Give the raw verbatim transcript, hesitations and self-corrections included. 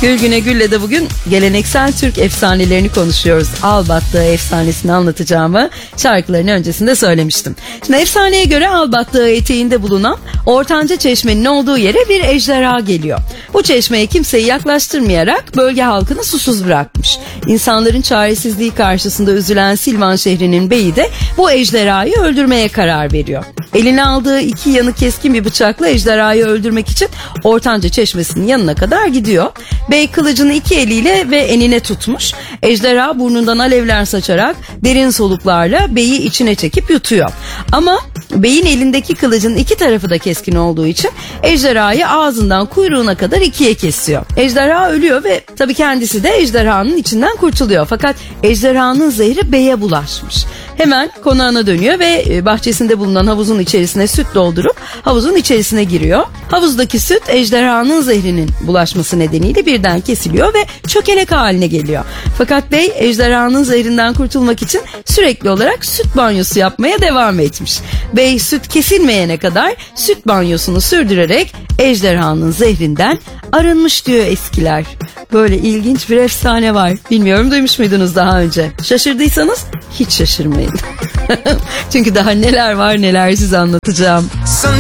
Gül Güne Gül'le de bugün geleneksel Türk efsanelerini konuşuyoruz. Al Battığı efsanesini anlatacağımı şarkıların öncesinde söylemiştim. Şimdi efsaneye göre Al Battığı eteğinde bulunan Ortanca Çeşme'nin olduğu yere bir ejderha geliyor. Bu çeşmeye kimseyi yaklaştırmayarak bölge halkını susuz bırakmış. İnsanların çaresizliği karşısında üzülen Silvan şehrinin beyi de bu ejderhayı öldürmeye karar veriyor. Eline aldığı iki yanı keskin bir bıçakla ejderhayı öldürmek için Ortanca Çeşmesi'nin yanına kadar gidiyor. Bey kılıcını iki eliyle ve enine tutmuş. Ejderha burnundan alevler saçarak derin soluklarla beyi içine çekip yutuyor. Ama beyin elindeki kılıcın iki tarafı da keskin olduğu için ejderhayı ağzından kuyruğuna kadar ikiye kesiyor. Ejderha ölüyor ve tabii kendisi de ejderhanın içinden kurtuluyor. Fakat ejderhanın zehri beye bulaşmış. Hemen konağına dönüyor ve bahçesinde bulunan havuzun içerisine süt doldurup havuzun içerisine giriyor. Havuzdaki süt ejderhanın zehrinin bulaşması nedeniyle birden kesiliyor ve çökelek haline geliyor. Fakat bey ejderhanın zehrinden kurtulmak için sürekli olarak süt banyosu yapmaya devam etmiş. Bey süt kesilmeyene kadar süt banyosunu sürdürerek ejderhanın zehrinden arınmış diyor eskiler. Böyle ilginç bir efsane var. Bilmiyorum, duymuş muydunuz daha önce? Şaşırdıysanız hiç şaşırmayın. Çünkü daha neler var neler size anlatacağım.